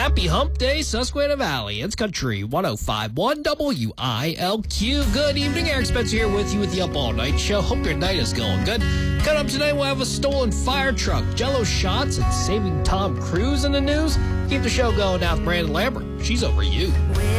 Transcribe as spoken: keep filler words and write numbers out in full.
Happy Hump Day, Susquehanna Valley. It's Country one oh five point one W I L Q. Good evening, Eric Spencer here with you with the Up All Night Show. Hope your night is going good. Coming up tonight, we'll have a stolen fire truck, Jello shots, and saving Tom Cruise in the news. Keep the show going now with Brandon Lambert. She's over you.